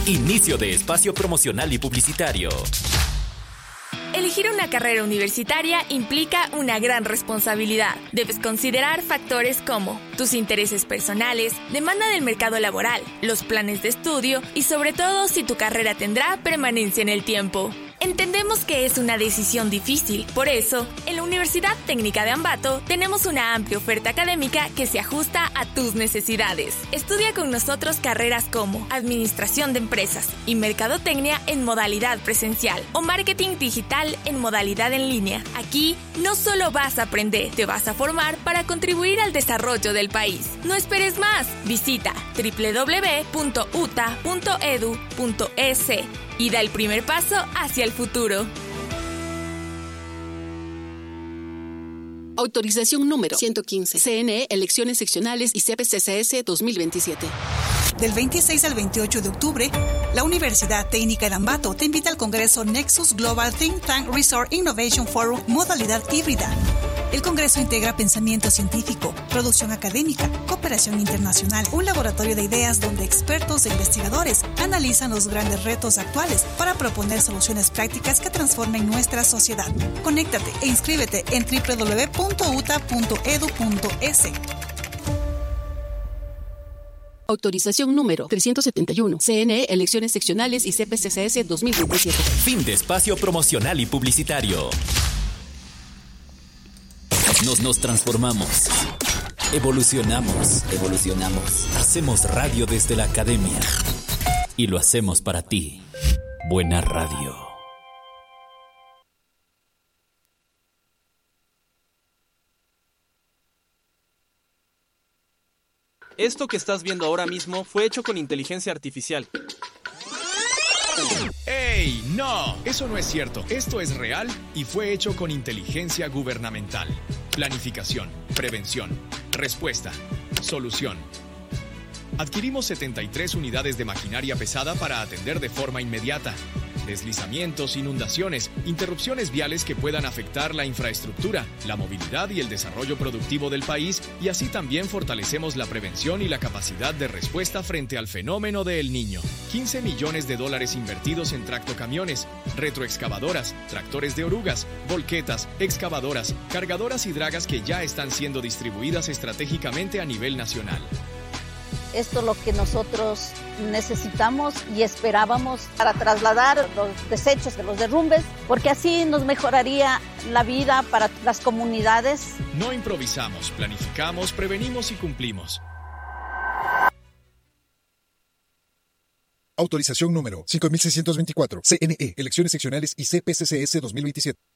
Inicio de espacio promocional y publicitario. Elegir una carrera universitaria implica una gran responsabilidad. Debes considerar factores como tus intereses personales, demanda del mercado laboral, los planes de estudio y sobre todo si tu carrera tendrá permanencia en el tiempo. Entendemos que es una decisión difícil, por eso, en la Universidad Técnica de Ambato tenemos una amplia oferta académica que se ajusta a tus necesidades. Estudia con nosotros carreras como Administración de Empresas y Mercadotecnia en modalidad presencial o Marketing Digital en modalidad en línea. Aquí no solo vas a aprender, te vas a formar para contribuir al desarrollo del país. No esperes más, visita www.uta.edu.es y da el primer paso hacia el futuro. Autorización número 115. CNE, Elecciones Seccionales y CPCCS 2027. Del 26 al 28 de octubre, la Universidad Técnica de Ambato te invita al Congreso Nexus Global Think Tank Resort Innovation Forum modalidad híbrida. El Congreso integra pensamiento científico, producción académica, cooperación internacional, un laboratorio de ideas donde expertos e investigadores analizan los grandes retos actuales para proponer soluciones prácticas que transformen nuestra sociedad. Conéctate e inscríbete en www.uta.edu.es. Autorización número 371. CNE, Elecciones Seccionales y CPCCS 2027. Fin de espacio promocional y publicitario. Nos transformamos. Evolucionamos. Hacemos radio desde la academia. Y lo hacemos para ti. Buena radio. Esto que estás viendo ahora mismo fue hecho con inteligencia artificial. ¡Ey! ¡No! Eso no es cierto. Esto es real y fue hecho con inteligencia gubernamental. Planificación, prevención, respuesta, solución. Adquirimos 73 unidades de maquinaria pesada para atender de forma inmediata deslizamientos, inundaciones, interrupciones viales que puedan afectar la infraestructura, la movilidad y el desarrollo productivo del país, y así también fortalecemos la prevención y la capacidad de respuesta frente al fenómeno de El Niño. 15 millones de dólares invertidos en tractocamiones, retroexcavadoras, tractores de orugas, volquetas, excavadoras, cargadoras y dragas que ya están siendo distribuidas estratégicamente a nivel nacional. Esto es lo que nosotros necesitamos y esperábamos para trasladar los desechos de los derrumbes, porque así nos mejoraría la vida para las comunidades. No improvisamos, planificamos, prevenimos y cumplimos. Autorización número 5624. CNE, Elecciones Seccionales y CPCCS 2027.